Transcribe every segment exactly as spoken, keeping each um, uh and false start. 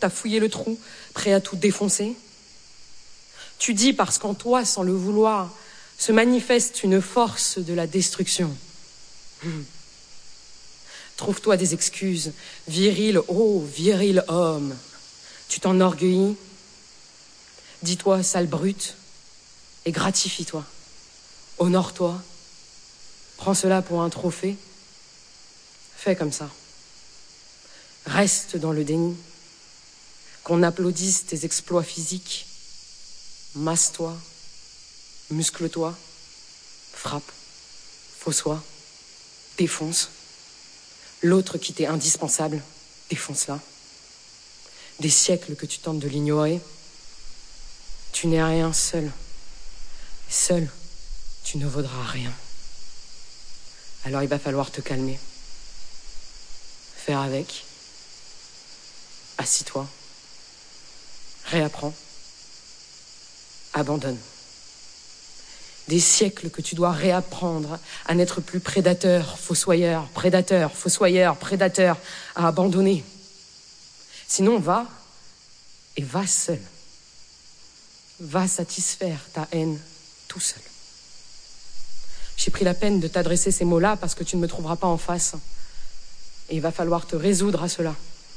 T'as fouillé le trou, prêt à tout défoncer. Tu dis parce qu'en toi, sans le vouloir, se manifeste une force de la destruction. Hum. Trouve-toi des excuses, viril, oh, viril homme. Tu t'enorgueillis. Dis-toi, sale brute, et gratifie-toi. Honore-toi. Prends cela pour un trophée. Fais comme ça. Reste dans le déni. Qu'on applaudisse tes exploits physiques. Masse-toi. Muscle-toi. Frappe. Fausse-toi. Défonce. L'autre qui t'est indispensable, défonce-la. Des siècles que tu tentes de l'ignorer. Tu n'es rien seul. Seul, tu ne vaudras rien. Alors il va falloir te calmer. Faire avec. Assis-toi. Réapprends. Abandonne. Des siècles que tu dois réapprendre à n'être plus prédateur, fossoyeur, prédateur, fossoyeur, prédateur, à abandonner. Sinon, va, et va seul. Va satisfaire ta haine tout seul. J'ai pris la peine de t'adresser ces mots-là parce que tu ne me trouveras pas en face. Et il va falloir te résoudre à cela.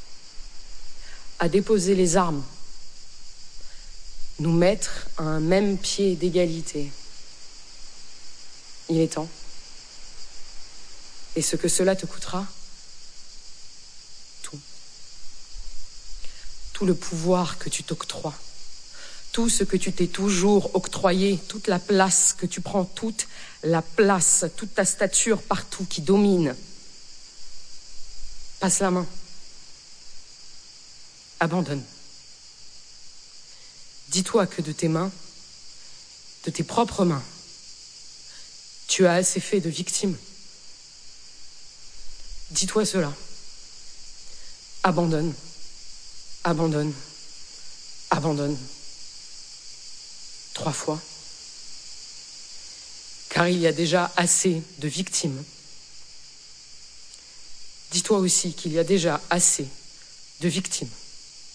À déposer les armes. Nous mettre à un même pied d'égalité. Il est temps. Et ce que cela te coûtera, tout. Tout le pouvoir que tu t'octroies. Tout ce que tu t'es toujours octroyé, toute la place que tu prends, toute la place, toute ta stature partout qui domine. Passe la main. Abandonne. Dis-toi que de tes mains, de tes propres mains, tu as assez fait de victimes. Dis-toi cela. Abandonne. Abandonne. Abandonne. Trois fois. Car il y a déjà assez de victimes. Dis-toi aussi qu'il y a déjà assez de victimes.